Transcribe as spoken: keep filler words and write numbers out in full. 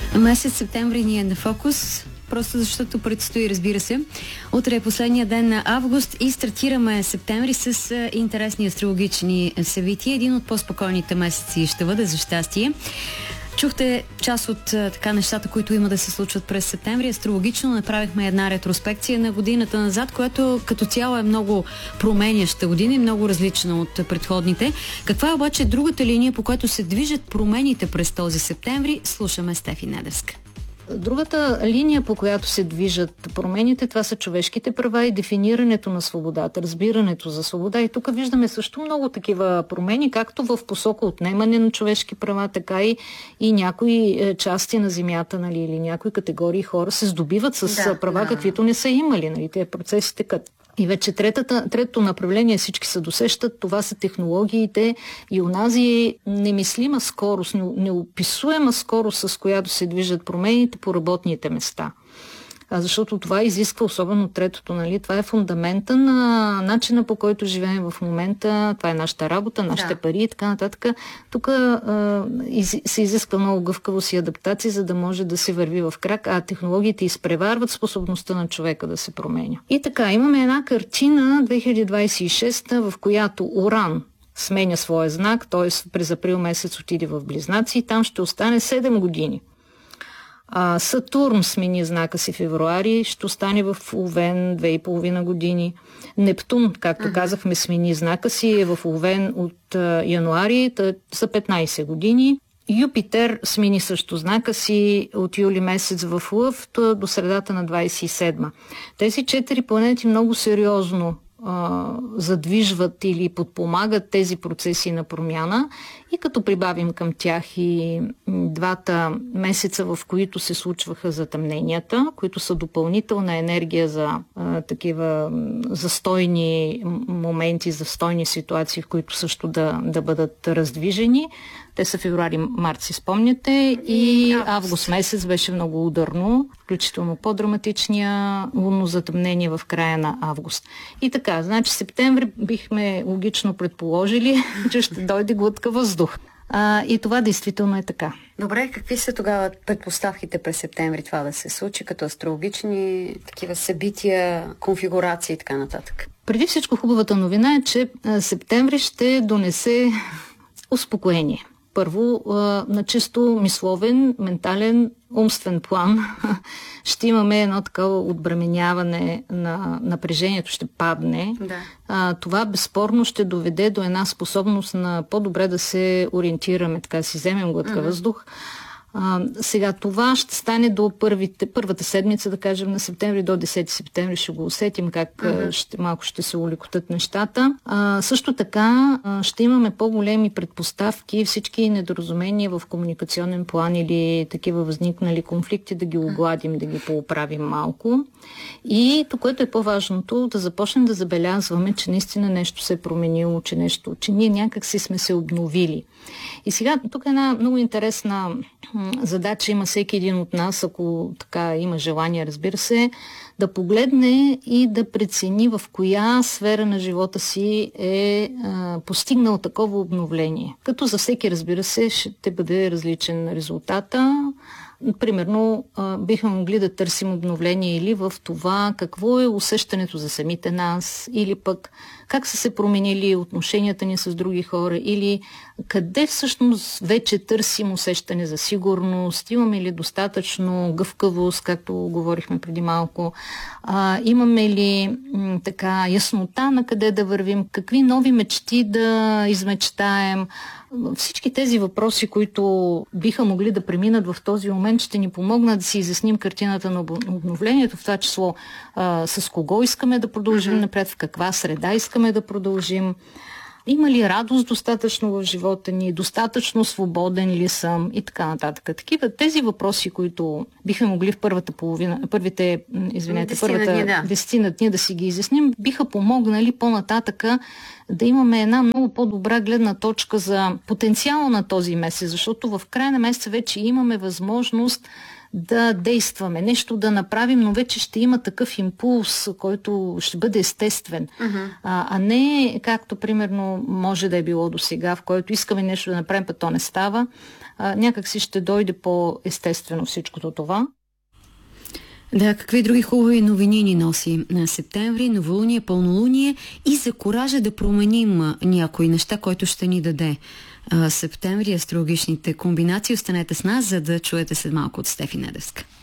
Месец септември ни е на фокус, просто защото предстои, разбира се. Утре е последния ден на август и стартираме септември с интересни астрологични събития. Един от по-спокойните месеци ще бъде, за щастие. Чухте част от така нещата, които има да се случват през септември. Астрологично направихме една ретроспекция на годината назад, която като цяло е много променяща година и много различна от предходните. Каква е обаче другата линия, по която се движат промените през този септември? Слушаме Стефи Недевска. Другата линия, по която се движат промените, това са човешките права и дефинирането на свободата, разбирането за свобода. И тук виждаме също много такива промени, както в посока отнемане на човешки права, така и, и някои части на земята, нали, или някои категории хора се здобиват с да, права, да. каквито не са имали. Нали, тези процеси текат. И вече третата, третото направление, всички се досещат, това са технологиите и онази немислима скорост, неописуема скорост, с която се движат промените по работните места. А защото това изисква, особено третото, нали? Това е фундамента на начина, по който живеем в момента. Това е нашата работа, нашите да. пари и така нататък. Тук а, из, се изисква много гъвкавост и адаптация, за да може да се върви в крак, а технологиите изпреварват способността на човека да се променя. И така, имаме една картина две хиляди двадесет и шеста, в която Уран сменя своя знак, т.е. през април месец отиде в Близнаци и там ще остане седем години. А, Сатурн смени знака си в февруари, ще остане в Овен две и половина години. Нептун, както ага. казахме, смени знака си, е в Овен от а, януари, тъ, са петнадесет години. Юпитер смени също знака си от юли месец в Лъв до средата на двадесет и седма. Тези четири планети много сериозно задвижват или подпомагат тези процеси на промяна и като прибавим към тях и двата месеца, в които се случваха затъмненията, които са допълнителна енергия за а, такива застойни моменти, застойни ситуации, в които също да, да бъдат раздвижени. Те са февруари-март, си спомняте, и август месец беше много ударно, включително по-драматичния лунно затъмнение в края на август. И така, значи септември бихме логично предположили, че ще дойде глътка въздух. А, и това действително е така. Добре, какви са тогава предпоставките през септември това да се случи, като астрологични такива събития, конфигурации и така нататък? Преди всичко хубавата новина е, че а, септември ще донесе успокоение. Първо, на чисто мисловен, ментален, умствен план ще имаме едно такова отбременяване на напрежението, ще падне. Да. А, това безспорно ще доведе до една способност на по-добре да се ориентираме, така си вземем глътка uh-huh. въздух. А, сега това ще стане до първите, първата седмица, да кажем, на септември, до десети септември ще го усетим как uh-huh. ще, малко ще се улекотят нещата. А, също така а, ще имаме по-големи предпоставки, всички недоразумения в комуникационен план или такива възникнали конфликти да ги огладим, да ги поуправим малко. И то, което е по-важното, да започнем да забелязваме, че наистина нещо се е променило, че нещо, че ние някак си сме се обновили. И сега тук е една много интересна задача има всеки един от нас, ако така има желание, разбира се, да погледне и да прецени в коя сфера на живота си е а, постигнал такова обновление. Като за всеки, разбира се, ще бъде различен резултата. Примерно, бихме могли да търсим обновление или в това какво е усещането за самите нас, или пък как са се променили отношенията ни с други хора, или къде всъщност вече търсим усещане за сигурност, имаме ли достатъчно гъвкавост, както говорихме преди малко, а, имаме ли м, така яснота на къде да вървим, какви нови мечти да измечтаем. Всички тези въпроси, които биха могли да преминат в този момент, ще ни помогнат да си изясним картината на обновлението, в това число а, с кого искаме да продължим uh-huh. напред, в каква среда искаме да продължим. Има ли радост достатъчно в живота ни, достатъчно свободен ли съм и така нататък. Такива тези въпроси, които бихме могли в първата половина, първите, извинете, първата десетина дни да си ги изясним, биха помогнали по-нататъка да имаме една много по-добра гледна точка за потенциала на този месец, защото в края на месеца вече имаме възможност да действаме, нещо да направим, но вече ще има такъв импулс, който ще бъде естествен. Uh-huh. А, а не както примерно може да е било до сега, в който искаме нещо да направим, път то не става. А, някак си ще дойде по-естествено всичкото това. Да, какви други хубави новини ни носи на септември, новолуние, пълнолуние и за коража да променим някои неща, който ще ни даде а, септември, астрологичните комбинации. Останете с нас, за да чуете след малко от Стефи Недевска.